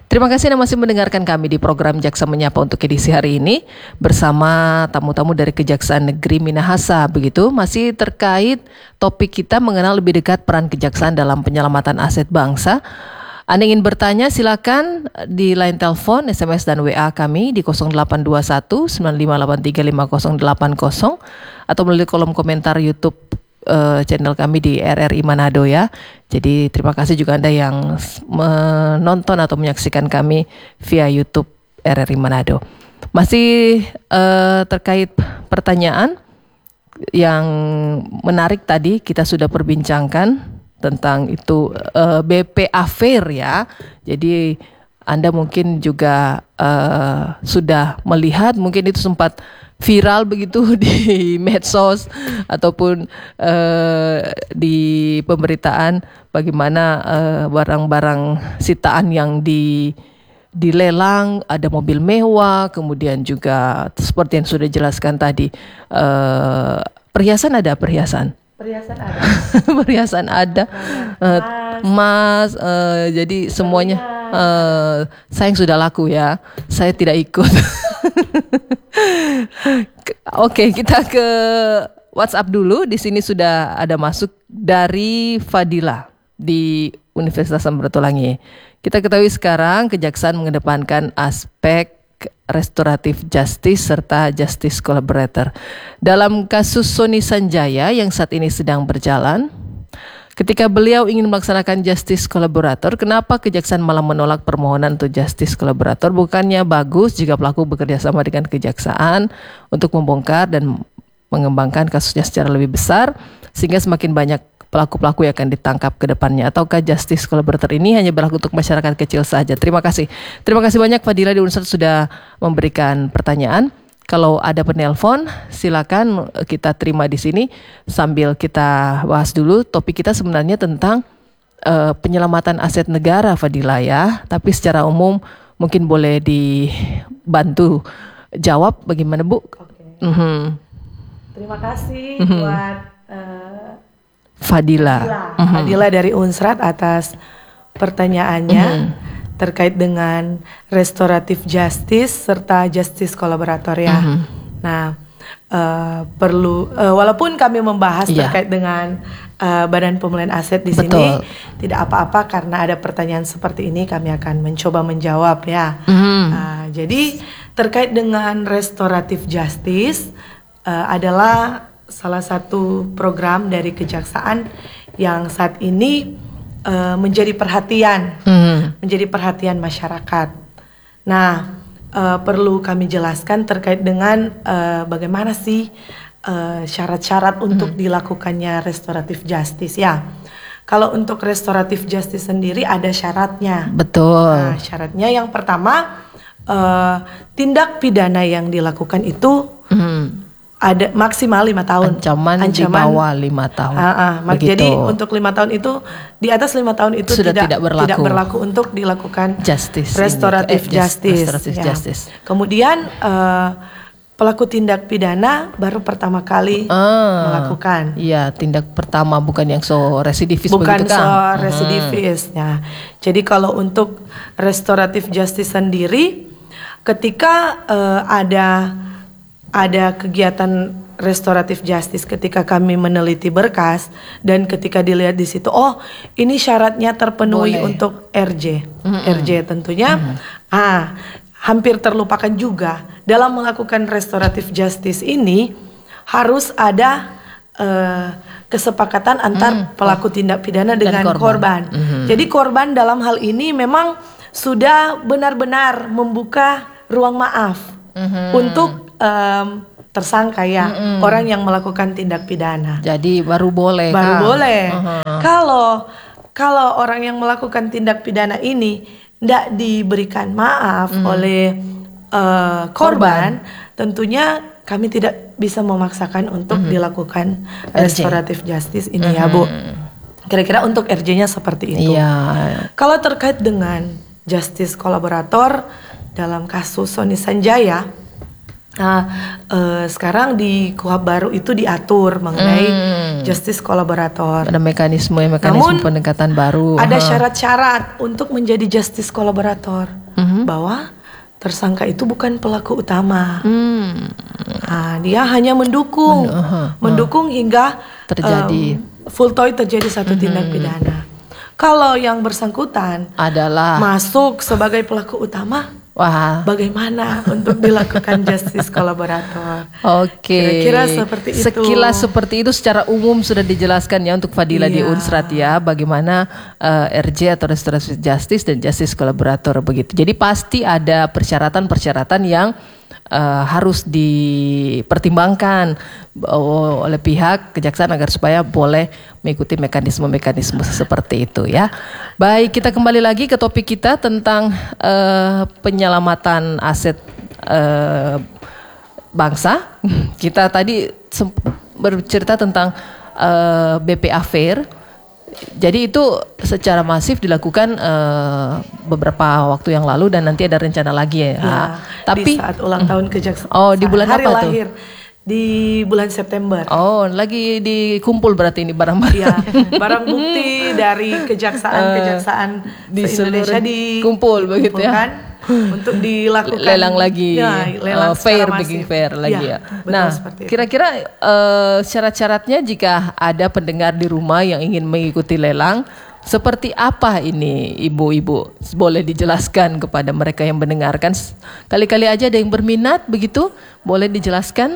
Terima kasih Anda masih mendengarkan kami di program Jaksa Menyapa untuk edisi hari ini bersama tamu-tamu dari Kejaksaan Negeri Minahasa. Begitu, masih terkait topik kita mengenal lebih dekat peran kejaksaan dalam penyelamatan aset bangsa. Anda ingin bertanya silakan di line telepon, SMS dan WA kami di 0821 9583 5080 atau melalui kolom komentar YouTube channel kami di RRI Manado ya. Jadi terima kasih juga Anda yang menonton atau menyaksikan kami via YouTube RRI Manado. Masih terkait pertanyaan yang menarik tadi kita sudah perbincangkan tentang itu BPA Fair ya. Jadi Anda mungkin juga sudah melihat, mungkin itu sempat viral begitu di medsos ataupun di pemberitaan bagaimana barang-barang sitaan yang dilelang, ada mobil mewah, kemudian juga seperti yang sudah dijelaskan tadi perhiasan ada. Perhiasan ada, emas, jadi semuanya sayang sudah laku ya, saya tidak ikut. Oke, kita ke WhatsApp dulu. Di sini sudah ada masuk dari Fadila di Universitas Samratulangi. Kita ketahui sekarang kejaksaan mengedepankan aspek restoratif justice serta justice collaborator. Dalam kasus Sony Sanjaya yang saat ini sedang berjalan, ketika beliau ingin melaksanakan justice collaborator, kenapa kejaksaan malah menolak permohonan untuk justice collaborator? Bukannya bagus jika pelaku bekerja sama dengan kejaksaan untuk membongkar dan mengembangkan kasusnya secara lebih besar, sehingga semakin banyak pelaku-pelaku yang akan ditangkap ke depannya? Ataukah justice collaborator ini hanya berlaku untuk masyarakat kecil saja? Terima kasih banyak Fadila di Unsur sudah memberikan pertanyaan. Kalau ada penelpon, silakan kita terima di sini sambil kita bahas dulu. Topik kita sebenarnya tentang penyelamatan aset negara, Fadila ya. Tapi secara umum mungkin boleh dibantu jawab bagaimana Bu? Oke. Terima kasih buat Fadila dari Unsrat atas pertanyaannya terkait dengan restoratif justice serta justice collaborator ya. Nah, perlu walaupun kami membahas terkait dengan Badan Pemulihan Aset di sini, tidak apa-apa karena ada pertanyaan seperti ini kami akan mencoba menjawab ya. Jadi terkait dengan restoratif justice adalah salah satu program dari kejaksaan yang saat ini menjadi perhatian masyarakat. Nah, perlu kami jelaskan terkait dengan bagaimana sih syarat-syarat untuk dilakukannya restoratif justice ya. Kalau untuk restoratif justice sendiri ada syaratnya. Betul. Nah, syaratnya yang pertama tindak pidana yang dilakukan itu ada maksimal 5 tahun. Ancaman di bawah 5 tahun. Jadi untuk 5 tahun itu, di atas 5 tahun itu sudah tidak berlaku untuk dilakukan justice restoratif justice. Kemudian pelaku tindak pidana baru pertama kali melakukan. Iya, tindak pertama, bukan yang residivis. Bukan residivis. Nah, jadi kalau untuk restoratif justice sendiri, ketika ada kegiatan restoratif justice, ketika kami meneliti berkas dan ketika dilihat di situ, oh ini syaratnya terpenuhi untuk RJ tentunya, hampir terlupakan juga dalam melakukan restoratif justice ini harus ada kesepakatan antar pelaku tindak pidana dengan korban. Jadi korban dalam hal ini memang sudah benar-benar membuka ruang maaf untuk tersangka ya, orang yang melakukan tindak pidana. Jadi baru boleh. Kalau orang yang melakukan tindak pidana ini tidak diberikan maaf oleh korban, tentunya kami tidak bisa memaksakan untuk dilakukan restoratif justice ini ya Bu. Kira-kira untuk RJ-nya seperti itu. Kalau terkait dengan justice kolaborator dalam kasus Sony Sanjaya, Nah, sekarang di KUHP baru itu diatur mengenai justice kolaborator. Ada mekanisme pendekatan baru. Ada syarat-syarat untuk menjadi justice kolaborator bahwa tersangka itu bukan pelaku utama. Nah, dia hanya mendukung hingga terjadi terjadi satu tindak pidana. Kalau yang bersangkutan adalah masuk sebagai pelaku utama, bagaimana untuk dilakukan justice kolaborator? Oke. Kira-kira seperti itu. Sekilas seperti itu secara umum sudah dijelaskan ya untuk Fadila di Unsrat ya, bagaimana RJ atau restoratif justice dan justice kolaborator begitu. Jadi pasti ada persyaratan-persyaratan yang harus dipertimbangkan oleh pihak kejaksaan agar supaya boleh mengikuti mekanisme-mekanisme seperti itu ya. Baik, kita kembali lagi ke topik kita tentang penyelamatan aset bangsa. Kita tadi bercerita tentang BPA Fair. Jadi itu secara masif dilakukan beberapa waktu yang lalu dan nanti ada rencana lagi ya. Tapi di saat ulang tahun kejaksaan. Oh, di bulan hari apa lahir, tuh? Di bulan September. Oh, lagi dikumpul berarti ini barang-barang. Ya, barang bukti dari kejaksaan di Indonesia dikumpul begitu ya. Untuk dilakukan lelang lagi, lelang bikin fair lagi ya. Nah, kira-kira syarat-syaratnya jika ada pendengar di rumah yang ingin mengikuti lelang, seperti apa ini ibu-ibu? Boleh dijelaskan kepada mereka yang mendengarkan? Kali-kali aja ada yang berminat begitu, boleh dijelaskan?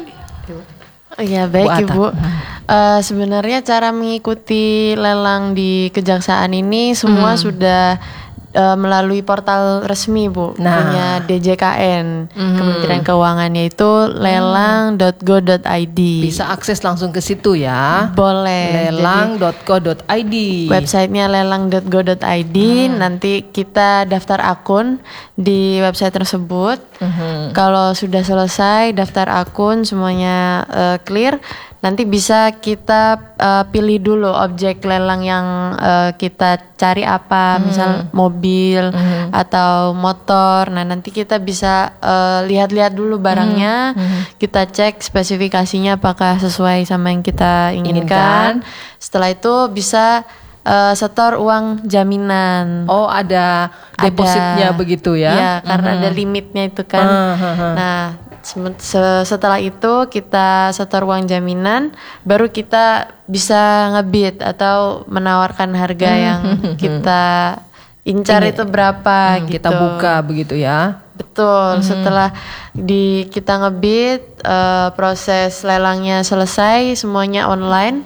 Ya baik Ibu. Sebenarnya cara mengikuti lelang di kejaksaan ini semua sudah melalui portal resmi Bu, punya DJKN Kementerian Keuangan, yaitu lelang.go.id. Bisa akses langsung ke situ ya. Boleh. Lelang.go.id. Websitenya lelang.go.id. Nanti kita daftar akun di website tersebut. Kalau sudah selesai daftar akun semuanya clear, nanti bisa kita pilih dulu objek lelang yang kita cari apa, misal mobil atau motor. Nah nanti kita bisa lihat-lihat dulu barangnya, kita cek spesifikasinya apakah sesuai sama yang kita inginkan. Setelah itu bisa setor uang jaminan. Oh, ada depositnya begitu ya? Ya, karena ada limitnya itu kan. Nah, setelah itu kita setor uang jaminan, baru kita bisa ngebid atau menawarkan harga yang kita incar itu berapa gitu. Kita buka begitu ya. Betul. Setelah kita ngebid, proses lelangnya selesai, semuanya online.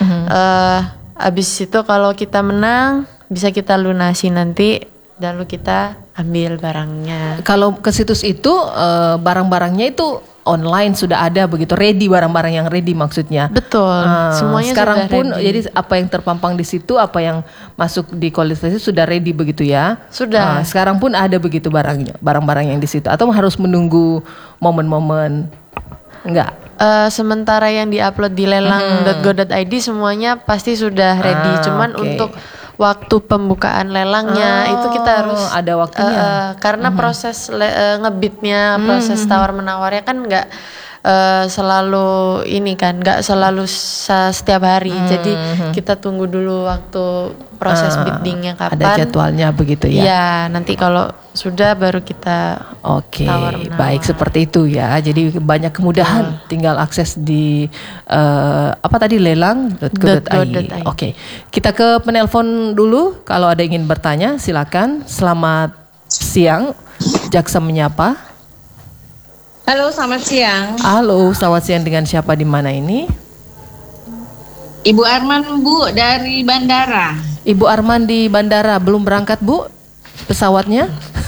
Habis itu kalau kita menang bisa kita lunasi nanti, lalu kita ambil barangnya. Kalau ke situs itu barang-barangnya itu online sudah ada begitu, ready, barang-barang yang ready maksudnya. Betul. Semuanya sekarang sudah pun ready. Jadi apa yang terpampang di situ, apa yang masuk di kualifikasi sudah ready begitu ya. Sudah. Sekarang pun ada begitu barang-barang yang di situ, atau harus menunggu momen-momen? Enggak. Sementara yang diupload di lelang.go.id semuanya pasti sudah ready. Cuman untuk waktu pembukaan lelangnya itu kita harus ada waktunya. Karena proses ngebitnya, proses tawar menawarnya kan nggak selalu ini kan, nggak selalu setiap hari. Jadi kita tunggu dulu waktu proses biddingnya kapan. Ada jadwalnya begitu ya. Iya, nanti kalau sudah baru kita tawar menawar. Baik seperti itu ya. Jadi banyak kemudahan, tinggal akses di apa tadi, lelang.go.id. Oke. Kita ke penelpon dulu. Kalau ada yang ingin bertanya silakan. Selamat siang, Jaksa Menyapa. Halo, selamat siang. Halo, selamat siang, dengan siapa di mana ini? Ibu Arman, Bu, dari bandara. Ibu Arman di bandara, belum berangkat, Bu? Pesawatnya?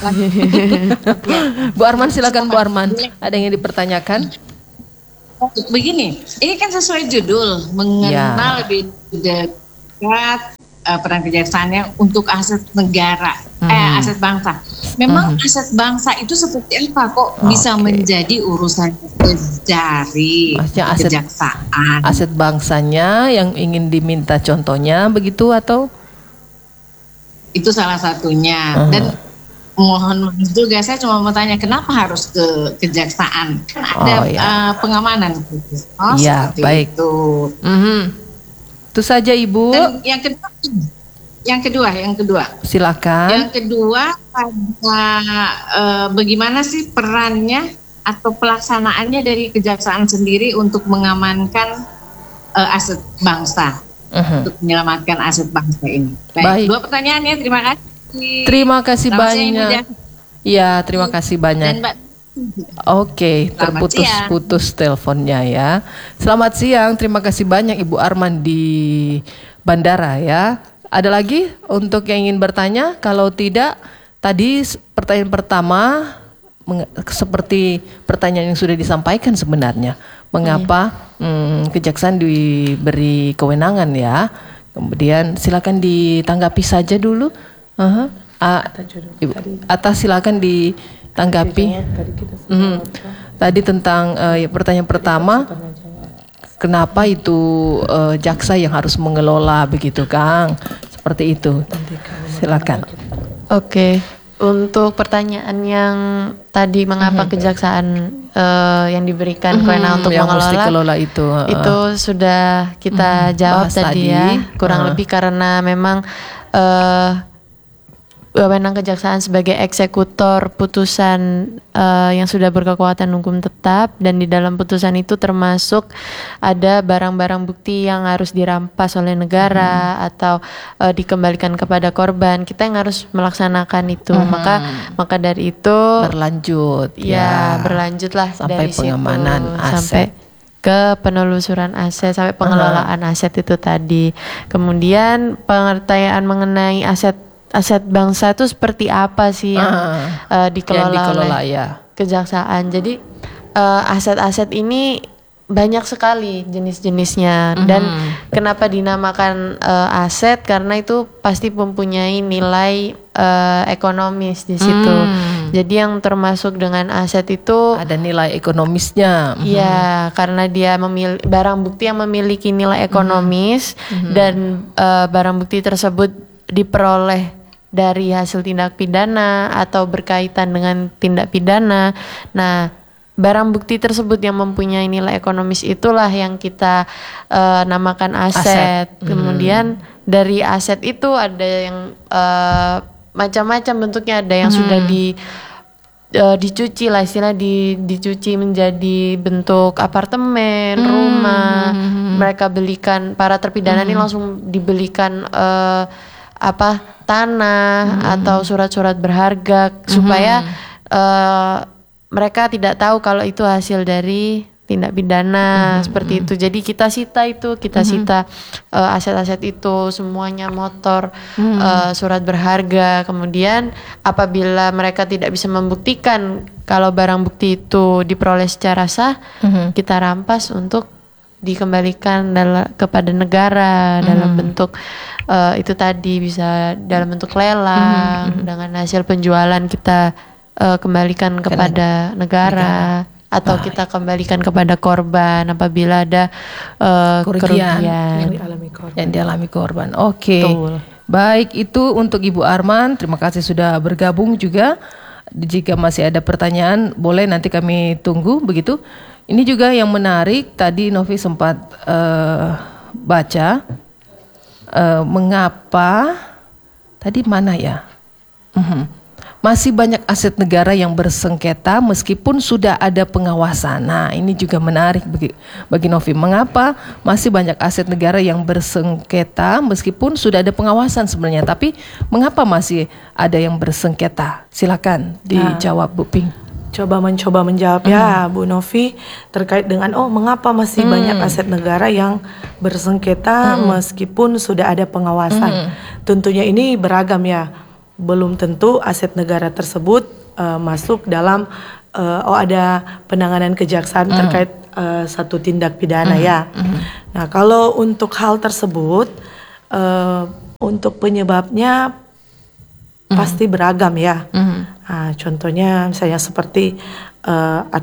Bu Arman, silakan Bu Arman. Ada yang dipertanyakan? Begini, ini kan sesuai judul, mengenal lebih dekat peran kejaksaannya untuk aset negara, aset bangsa. Memang aset bangsa itu seperti apa kok bisa menjadi urusan dari kejaksaan? Aset bangsanya yang ingin diminta contohnya begitu atau? Itu salah satunya. Dan mohon maaf juga, saya cuma mau tanya kenapa harus ke kejaksaan? Kan ada pengamanan. Iya, baik. Itu. Itu saja Ibu. Dan yang kedua. Silakan. Yang kedua, bagaimana sih perannya atau pelaksanaannya dari kejaksaan sendiri untuk mengamankan aset bangsa, untuk menyelamatkan aset bangsa ini? Baik. 2 pertanyaannya, terima kasih. Terima kasih banyak. Iya, terima kasih banyak. Oke, terputus-putus teleponnya ya. Selamat siang, terima kasih banyak Ibu Arman di bandara ya. Ada lagi untuk yang ingin bertanya? Kalau tidak, tadi pertanyaan pertama seperti pertanyaan yang sudah disampaikan sebenarnya. Mengapa kejaksaan diberi kewenangan ya? Kemudian silakan ditanggapi saja dulu. Ibu Atta silakan ditanggapi. Tadi tentang pertanyaan pertama, kenapa itu jaksa yang harus mengelola begitu, Kang? Seperti itu. Silakan. Oke. Untuk pertanyaan yang tadi mengapa kejaksaan yang diberikan kewenangan untuk yang mengelola itu sudah kita jawab tadi ya, kurang lebih karena memang wewenang kejaksaan sebagai eksekutor putusan yang sudah berkekuatan hukum tetap, dan di dalam putusan itu termasuk ada barang-barang bukti yang harus dirampas oleh negara atau dikembalikan kepada korban. Kita yang harus melaksanakan itu. Maka dari itu berlanjut berlanjutlah sampai dari pengamanan situ, aset, sampai ke penelusuran aset, sampai pengelolaan aset itu tadi. Kemudian pengertian mengenai aset bangsa itu seperti apa sih yang dikelola oleh kejaksaan. Jadi aset-aset ini banyak sekali jenis-jenisnya, dan kenapa dinamakan aset, karena itu pasti mempunyai nilai ekonomis di situ. Jadi yang termasuk dengan aset itu ada nilai ekonomisnya. Iya, karena dia barang bukti yang memiliki nilai ekonomis, dan barang bukti tersebut diperoleh dari hasil tindak pidana atau berkaitan dengan tindak pidana. Nah, barang bukti tersebut yang mempunyai nilai ekonomis itulah yang kita namakan aset. Kemudian dari aset itu ada yang macam-macam bentuknya. Ada yang sudah dicuci lah, istilah dicuci menjadi bentuk apartemen, rumah. Mereka belikan, para terpidana ini langsung dibelikan tanah atau surat-surat berharga supaya mereka tidak tahu kalau itu hasil dari tindak pidana seperti itu. Jadi kita sita aset-aset itu semuanya, motor, surat berharga. Kemudian apabila mereka tidak bisa membuktikan kalau barang bukti itu diperoleh secara sah, kita rampas untuk dikembalikan kepada negara dalam bentuk itu tadi, bisa dalam bentuk lelang, dengan hasil penjualan kita kembalikan kepada negara, atau kita kembalikan kepada korban apabila ada kerugian yang dialami korban. Oke. Baik, itu untuk Ibu Arman. Terima kasih sudah bergabung juga. Jika masih ada pertanyaan, boleh nanti kami tunggu begitu. Ini juga yang menarik, tadi Novi sempat baca mengapa tadi mana ya? Masih banyak aset negara yang bersengketa meskipun sudah ada pengawasan. Nah, ini juga menarik bagi Novi. Mengapa masih banyak aset negara yang bersengketa meskipun sudah ada pengawasan sebenarnya, tapi mengapa masih ada yang bersengketa? Silakan dijawab, Bu Ping. Mencoba menjawab ya Bu Novi, terkait dengan mengapa masih banyak aset negara yang bersengketa meskipun sudah ada pengawasan. Tentunya ini beragam ya. Belum tentu aset negara tersebut masuk dalam ada penanganan kejaksaan terkait satu tindak pidana ya. Nah, kalau untuk hal tersebut untuk penyebabnya pasti beragam ya. Nah, contohnya misalnya seperti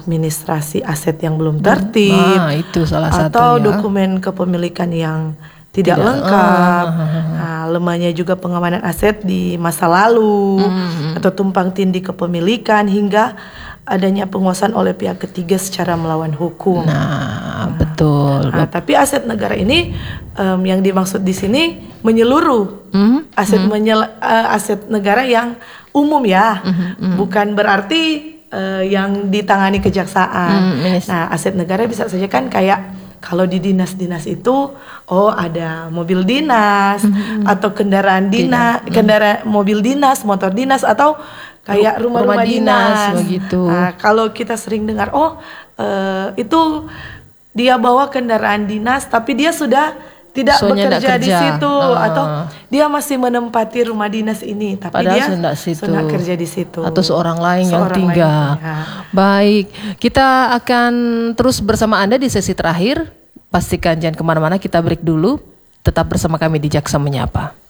administrasi aset yang belum tertib, itu salah satu atau ya. Dokumen kepemilikan yang tidak lengkap. Nah, lemahnya juga pengamanan aset di masa lalu atau tumpang tindih kepemilikan hingga adanya penguasaan oleh pihak ketiga secara melawan hukum. Betul. Nah, tapi aset negara ini yang dimaksud di sini menyeluruh. Aset negara yang umum ya. Bukan berarti yang ditangani kejaksaan. Nah, aset negara bisa saja kan kayak kalau di dinas-dinas itu, ada mobil dinas atau kendaraan dinas, mobil dinas, motor dinas atau kayak rumah-rumah dinas begitu. Nah, kalau kita sering dengar, itu dia bawa kendaraan dinas, tapi dia sudah tidak bekerja di situ, atau dia masih menempati rumah dinas ini, tapi padahal dia sudah kerja di situ, atau seorang lain yang tinggal. Baik, kita akan terus bersama Anda di sesi terakhir. Pastikan jangan kemana-mana, kita break dulu. Tetap bersama kami di Jaksa Menyapa.